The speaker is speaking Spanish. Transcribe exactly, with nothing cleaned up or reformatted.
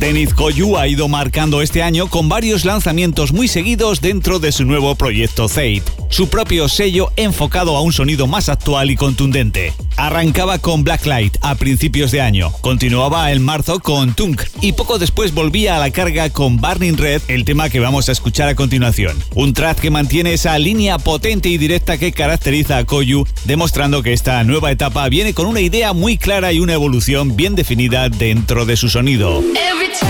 Deniz Koyu ha ido marcando este año con varios lanzamientos muy seguidos dentro de su nuevo proyecto Fate, su propio sello enfocado a un sonido más actual y contundente. Arrancaba con Blacklight a principios de año, continuaba en marzo con Tunk y poco después volvía a la carga con Burning Red, el tema que vamos a escuchar a continuación. Un track que mantiene esa línea potente y directa que caracteriza a Koyu, demostrando que esta nueva etapa viene con una idea muy clara y una evolución bien definida dentro de su sonido. Every time